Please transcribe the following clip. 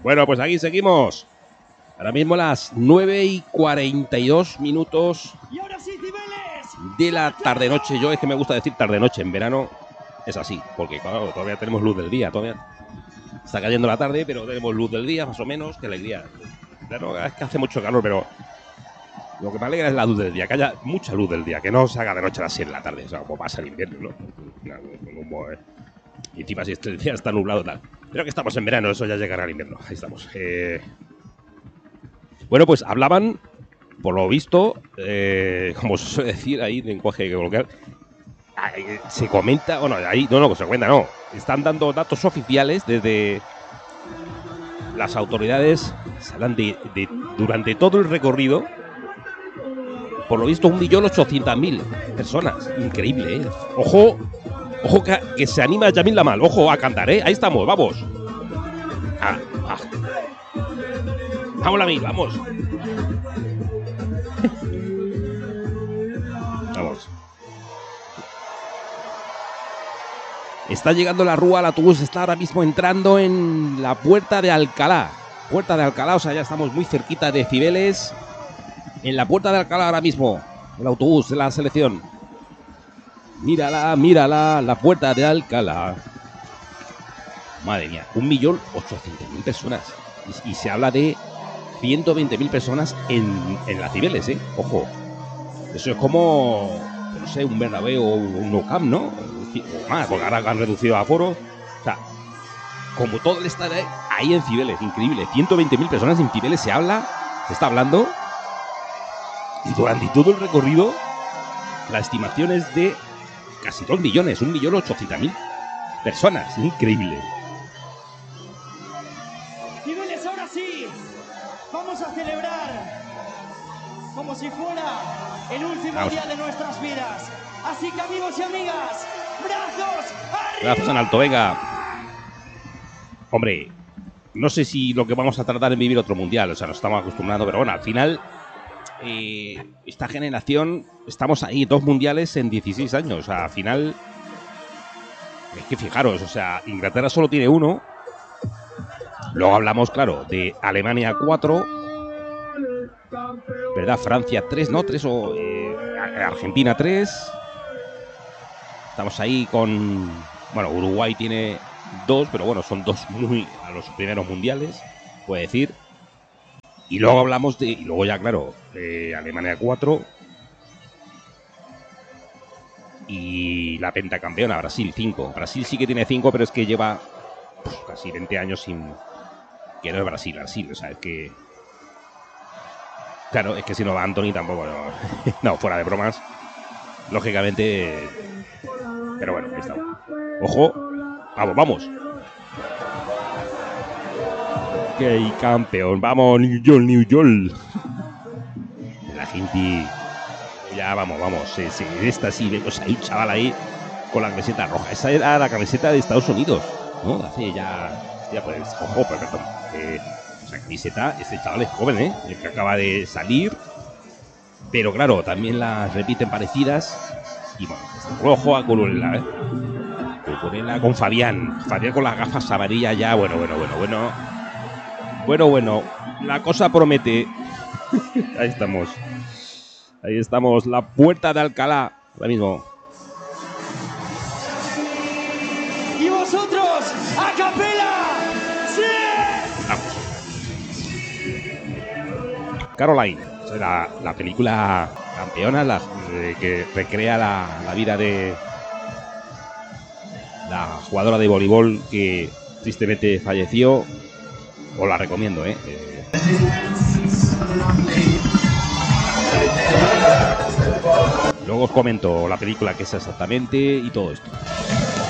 Bueno, pues aquí seguimos. Ahora mismo las 9:42 de la tarde-noche. Yo es que me gusta decir tarde-noche. En verano es así, porque claro, todavía tenemos luz del día. Todavía está cayendo la tarde, pero tenemos luz del día, más o menos. Qué alegría. Claro, es que hace mucho calor, pero lo que me alegra es la luz del día, que haya mucha luz del día, que no se haga de noche a las 6 de la tarde, o sea, como pasa el invierno, ¿no? Y encima si el día está nublado, tal. Pero que estamos en verano, eso ya llegará al invierno. Ahí estamos. Bueno, pues hablaban, por lo visto, como se suele decir ahí, lenguaje coloquial, se comenta, bueno, ahí, no, se cuenta, no. Están dando datos oficiales desde las autoridades, se hablan de durante todo el recorrido, por lo visto 1.800.000 personas. Increíble, ¿eh? Ojo que se anima Yamil Lamal. Ojo a cantar, ¿eh? Ahí estamos, vamos. Vamos, Lamal, vamos. Vamos. Está llegando la Rúa, el autobús está ahora mismo entrando en la Puerta de Alcalá. Puerta de Alcalá, o sea, ya estamos muy cerquita de Cibeles. En la Puerta de Alcalá ahora mismo, el autobús de la selección. Mírala, la Puerta de Alcalá. Madre mía, 1.800.000 personas. Y se habla de 120.000 personas en la Cibeles, ¿eh? Ojo. Eso es como, no sé, un Bernabéu o un Nou Camp, ¿no? O más, porque ahora han reducido aforo. O sea, como todo el estadio ahí en Cibeles, increíble. 120.000 personas en Cibeles se está hablando. Y durante todo el recorrido, la estimación es de casi 2 millones, 1.800.000 personas. Increíble. Cibeles, ahora sí, vamos a celebrar como si fuera el último día de nuestras vidas. Así que, amigos y amigas, brazos arriba. Brazos en alto, venga. Hombre, no sé si lo que vamos a tratar es vivir otro mundial, o sea, nos estamos acostumbrando, pero bueno, al final esta generación, estamos ahí, 2 mundiales en 16 años, o sea, al final es que fijaros, o sea, Inglaterra solo tiene 1, luego hablamos, claro, de Alemania 4, ¿verdad? Francia 3, ¿no? 3 o Argentina 3, estamos ahí con, bueno, Uruguay tiene 2, pero bueno, son 2 muy a los primeros mundiales, puede decir. Y luego hablamos y luego ya, claro, Alemania 4 y la pentacampeona, Brasil 5. Brasil sí que tiene 5, pero es que lleva casi 20 años sin... Que no es Brasil, o sea, es que... Claro, es que si no va Anthony tampoco... No, fuera de bromas, lógicamente... Pero bueno, ahí está. Ojo, vamos. ¡Qué campeón! ¡Vamos, New York! La gente... Ya, vamos. Esta sí, vemos ahí un chaval ahí con la camiseta roja. Esa era la camiseta de Estados Unidos, ¿no? Hace ya... Hostia, pues, ojo, perdón. Esa camiseta, este chaval es joven, ¿eh? El que acaba de salir. Pero claro, también las repiten parecidas. Y bueno, rojo a Colorela, ¿eh? Colorela con Fabián. Fabián con las gafas amarillas ya, bueno. Bueno, la cosa promete. Ahí estamos, la Puerta de Alcalá, ahora mismo. Y vosotros, a capela, ¡sí! Vamos. Caroline, la película campeona, que recrea la vida de la jugadora de voleibol que tristemente falleció. Os la recomiendo, ¿eh? Luego os comento la película que es exactamente y todo esto.